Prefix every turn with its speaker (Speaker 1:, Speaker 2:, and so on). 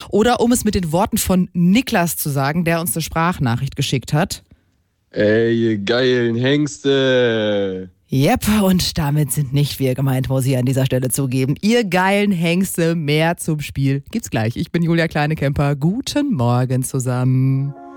Speaker 1: Oder um es mit den Worten von Niklas zu sagen, der uns eine Sprachnachricht geschickt hat.
Speaker 2: Ey, ihr geilen Hengste.
Speaker 1: Yep, und damit sind nicht wir gemeint, muss ich an dieser Stelle zugeben. Ihr geilen Hengste, mehr zum Spiel gibt's gleich. Ich bin Julia Kleinekemper. Guten Morgen zusammen.